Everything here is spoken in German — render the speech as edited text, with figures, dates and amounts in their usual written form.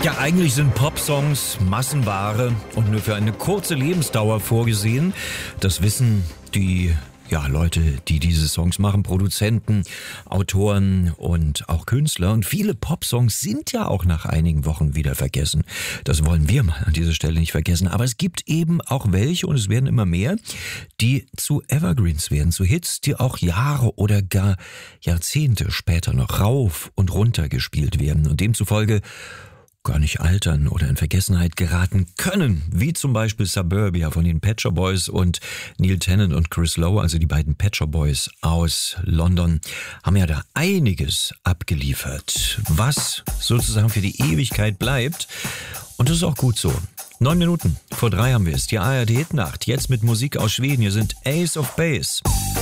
Ja, eigentlich sind Popsongs Massenware und nur für eine kurze Lebensdauer vorgesehen. Das wissen die Leute, die diese Songs machen, Produzenten, Autoren und auch Künstler. Und viele Popsongs sind ja auch nach einigen Wochen wieder vergessen. Das wollen wir mal an dieser Stelle nicht vergessen. Aber es gibt eben auch welche, und es werden immer mehr, die zu Evergreens werden, zu Hits, die auch Jahre oder gar Jahrzehnte später noch rauf und runter gespielt werden und demzufolge gar nicht altern oder in Vergessenheit geraten können, wie zum Beispiel Suburbia von den Pet Shop Boys und Neil Tennant und Chris Lowe, also die beiden Pet Shop Boys aus London, haben ja da einiges abgeliefert, was sozusagen für die Ewigkeit bleibt. Und das ist auch gut so. 9 Minuten vor 3 haben wir es, die ARD Hitnacht, jetzt mit Musik aus Schweden. Hier sind Ace of Base.